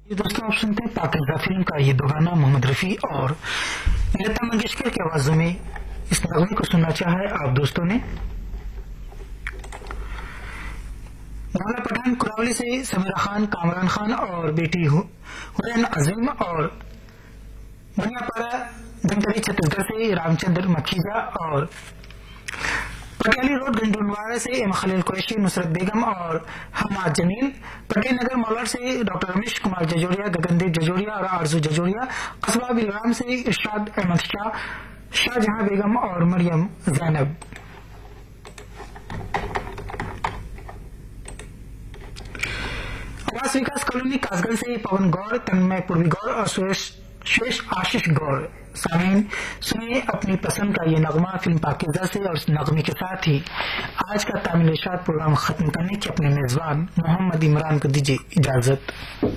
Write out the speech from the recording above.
ये दोस्तों आप सुनते हैं पाकिस्तान फिल्म का ये दो गाना मोहम्मद रफी और लता मंगेशकर की आवाजों में इस नगमे को सुनना चाहा है आप दोस्तों ने। मौला पठान कुरावली से समीरा खान, कामरान खान और बेटी हुरैन अजीम और बनियापाड़ा धनकरी छत्तीसगढ़ से रामचंद्र मखीजा और पटियाली रोड गंडूनवाड़ा से एम खलील कुरैशी, नुसरत बेगम और हमाद जमील, पटेल नगर मौलार से डॉक्टर रमेश कुमार जजोरिया, गगनदीप जजोरिया और आरजू जजोरिया, कस्बा बिलराम से इरशाद अहमद शाह, शाहजहां बेगम और मरियम जैनब। आवास विकास कॉलोनी कासगंज से पवन गौर, तन्मय पूर्वी गौर और सुरेश आशीष गौर। सामीन सुनिए अपनी पसंद का ये नगमा फिल्म पाकिज़ा से और इस नगमे के साथ ही आज का तामिल इरशाद प्रोग्राम खत्म करने की अपने मेजबान मोहम्मद इमरान को दीजिए इजाजत।